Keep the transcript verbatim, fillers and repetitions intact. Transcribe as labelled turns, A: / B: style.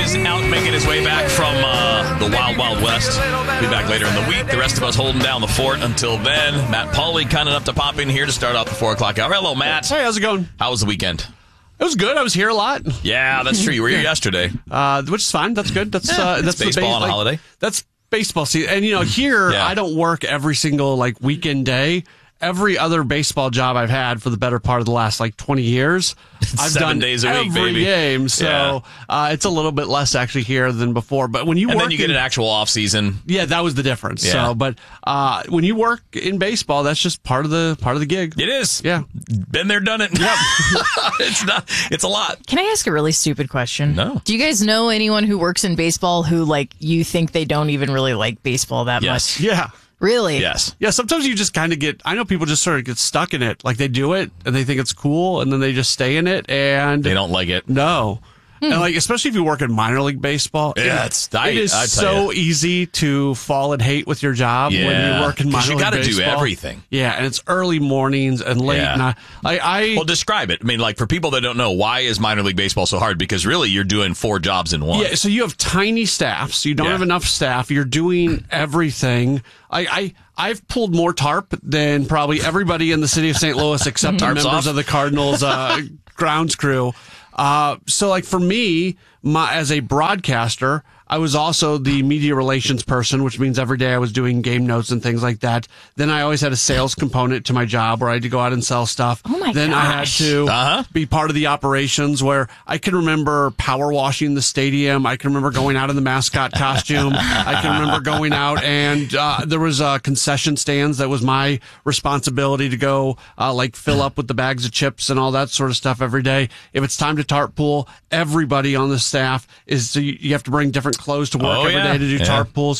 A: is out making his way back from uh, the Wild Wild West. Be back later in the week. The rest of us holding down the fort until then. Matt Pauley kind enough to pop in here to start off the four o'clock hour. Hello, Matt.
B: Hey, how's it going?
A: How was the weekend?
B: It was good. I was here a lot.
A: Yeah, that's true. You were here yesterday.
B: Uh, which is fine. That's good. That's
A: Yeah,
B: uh,
A: it's
B: that's
A: baseball
B: the
A: on a
B: like,
A: holiday.
B: That's baseball season. And you know, here
A: Yeah.
B: I don't work every single like weekend day. Every other baseball job I've had for the better part of the last like twenty years, I've
A: Seven
B: done
A: days a week,
B: every
A: baby.
B: game. So
A: Yeah.
B: uh, it's a little bit less actually here than before. But when you
A: And
B: work,
A: then you get
B: in,
A: an actual off season.
B: yeah, that was the difference.
A: Yeah.
B: So, but uh, when you work in baseball, that's just part of the part of the gig.
A: It is.
B: Yeah.
A: Been there, done it.
B: Yep.
A: it's not. It's a lot.
C: Can I ask a really stupid question?
A: No.
C: Do you guys know anyone who works in baseball who, like, you think they don't even really like baseball that
A: Yes.
C: much?
B: Yeah.
C: Really?
A: Yes.
B: Yeah, sometimes you just kind of get, I know people just sort of get stuck in it. Like they do it and they think it's cool and then they just stay in it and
A: They don't like it.
B: no. And like, especially if you work in minor league baseball,
A: Yeah,
B: it,
A: it's- I-
B: it is
A: I tell
B: so
A: ya.
B: easy to fall in hate with your job when
A: Yeah,
B: you work in
A: 'cause
B: minor
A: you
B: league
A: gotta do
B: baseball.
A: everything.
B: Yeah, and it's early mornings and late
A: Yeah.
B: night. I, I
A: Well, describe it. I mean, like for people that don't know, why is minor league baseball so hard? Because really, you're doing four jobs in one.
B: Yeah, so you have tiny staffs. You don't
A: Yeah.
B: have enough staff. You're doing everything. I, I I've pulled more tarp than probably everybody in the city of Saint Louis except the
A: Tarps
B: members
A: off?
B: of the Cardinals uh, grounds crew. Uh, so like for me, my, as a broadcaster, I was also the media relations person, which means every day I was doing game notes and things like that. Then I always had a sales component to my job where I had to go out and sell stuff.
C: Oh my
B: then I had
C: gosh.
B: to
A: Uh-huh.
B: be part of the operations where I can remember power washing the stadium. I can remember going out in the mascot costume. I can remember going out and uh, there was uh, concession stands that was my responsibility to go uh, like fill up with the bags of chips and all that sort of stuff every day. If it's time to tarp pool, everybody on the staff is so you, you have to bring different clothes to work
A: Oh,
B: every day
A: yeah.
B: to do
A: Yeah.
B: tarp pools.